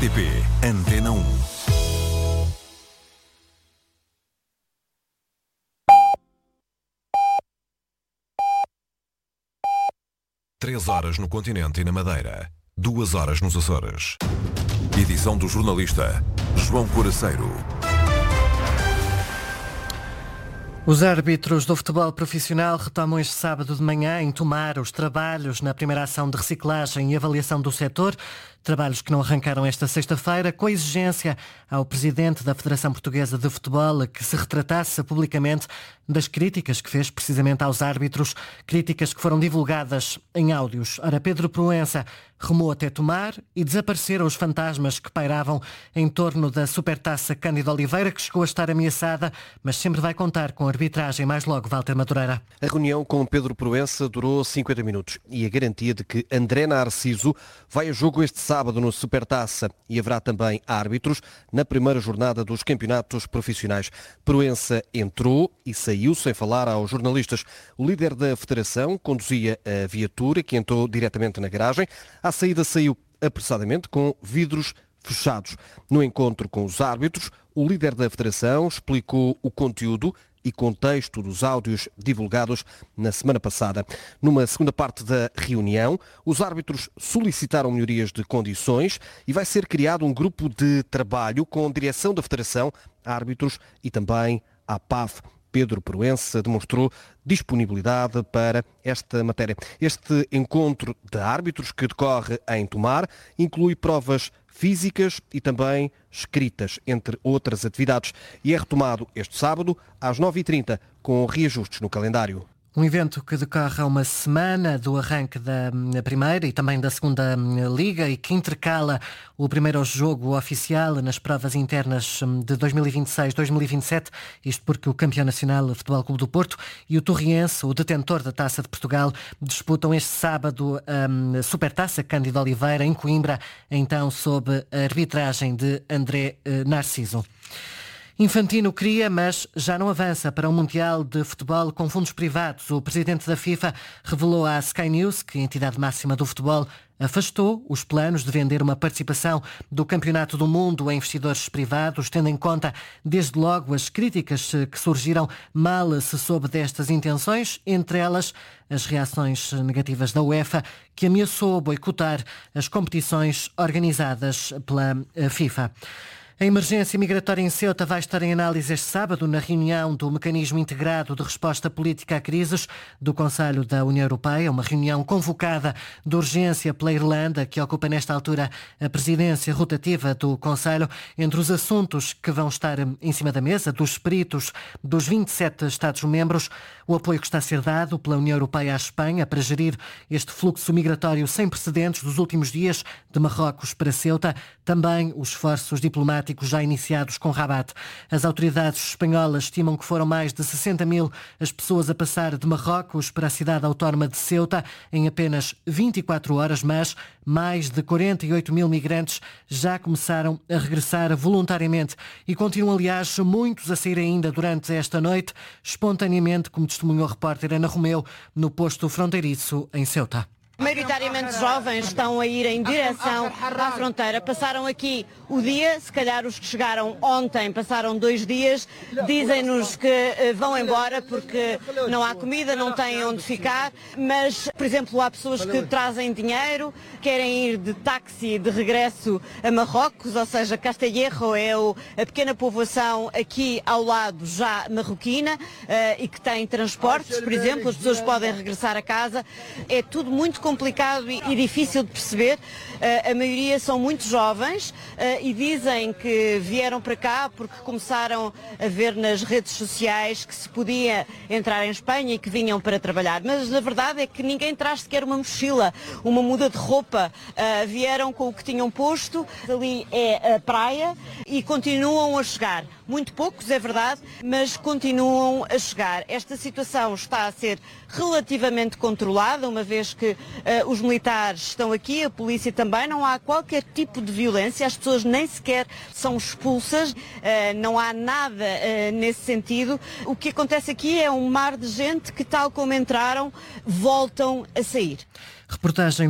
RTP Antena 1. Três horas no continente e na Madeira. 2 horas nos Açores. Edição do jornalista João Coraceiro. Os árbitros do futebol profissional retomam este sábado de manhã em Tomar os trabalhos na primeira ação de reciclagem e avaliação do setor. Trabalhos que não arrancaram esta sexta-feira, com a exigência ao presidente da Federação Portuguesa de Futebol que se retratasse publicamente das críticas que fez precisamente aos árbitros, críticas que foram divulgadas em áudios. Ora, Pedro Proença rumou até Tomar e desapareceram os fantasmas que pairavam em torno da Supertaça Cândido Oliveira, que chegou a estar ameaçada, mas sempre vai contar com arbitragem. Mais logo, Walter Madureira. A reunião com Pedro Proença durou 50 minutos e a garantia de que André Narciso vai a jogo este sábado no Supertaça e haverá também árbitros na primeira jornada dos campeonatos profissionais. Proença entrou e saiu sem falar aos jornalistas. O líder da federação conduzia a viatura que entrou diretamente na garagem. À saída saiu apressadamente com vidros fechados. No encontro com os árbitros, o líder da federação explicou o conteúdo e contexto dos áudios divulgados na semana passada. Numa segunda parte da reunião, os árbitros solicitaram melhorias de condições e vai ser criado um grupo de trabalho com direção da Federação, árbitros e também a PAF. Pedro Proença demonstrou disponibilidade para esta matéria. Este encontro de árbitros que decorre em Tomar inclui provas físicas e também escritas, entre outras atividades, e é retomado este sábado às 9h30 com reajustes no calendário. Um evento que decorre há uma semana do arranque da primeira e também da segunda liga e que intercala o primeiro jogo oficial nas provas internas de 2026-2027, isto porque o campeão nacional Futebol Clube do Porto e o Torriense, o detentor da Taça de Portugal, disputam este sábado a Supertaça Cândido Oliveira em Coimbra, então sob a arbitragem de André Narciso. Infantino queria, mas já não avança para o Mundial de Futebol com fundos privados. O presidente da FIFA revelou à Sky News que a entidade máxima do futebol afastou os planos de vender uma participação do Campeonato do Mundo a investidores privados, tendo em conta, desde logo, as críticas que surgiram mal se soube destas intenções, entre elas as reações negativas da UEFA, que ameaçou boicotar as competições organizadas pela FIFA. A emergência migratória em Ceuta vai estar em análise este sábado na reunião do Mecanismo Integrado de Resposta Política a Crises do Conselho da União Europeia, uma reunião convocada de urgência pela Irlanda, que ocupa nesta altura a presidência rotativa do Conselho. Entre os assuntos que vão estar em cima da mesa dos peritos dos 27 Estados-membros, o apoio que está a ser dado pela União Europeia à Espanha para gerir este fluxo migratório sem precedentes dos últimos dias de Marrocos para Ceuta, também os esforços diplomáticos já iniciados com Rabat. As autoridades espanholas estimam que foram mais de 60 mil as pessoas a passar de Marrocos para a cidade autónoma de Ceuta em apenas 24 horas, mas mais de 48 mil migrantes já começaram a regressar voluntariamente e continuam, aliás, muitos a sair ainda durante esta noite, espontaneamente, como testemunhou a repórter Ana Romeu, no posto fronteiriço em Ceuta. Maioritariamente jovens estão a ir em direção à fronteira. Passaram aqui o dia, se calhar os que chegaram ontem passaram 2 dias, dizem-nos que vão embora porque não há comida, não têm onde ficar, mas, por exemplo, há pessoas que trazem dinheiro, querem ir de táxi de regresso a Marrocos, ou seja, Castellerro é a pequena povoação aqui ao lado já marroquina e que tem transportes, por exemplo, as pessoas podem regressar a casa. É tudo muito complicado e difícil de perceber. A maioria são muito jovens e dizem que vieram para cá porque começaram a ver nas redes sociais que se podia entrar em Espanha e que vinham para trabalhar. Mas a verdade é que ninguém traz sequer uma mochila, uma muda de roupa. Vieram com o que tinham posto. Ali é a praia e continuam a chegar. Muito poucos, é verdade, mas continuam a chegar. Esta situação está a ser relativamente controlada, uma vez que os militares estão aqui, a polícia também, não há qualquer tipo de violência, as pessoas nem sequer são expulsas, não há nada nesse sentido. O que acontece aqui é um mar de gente que, tal como entraram, voltam a sair. Reportagem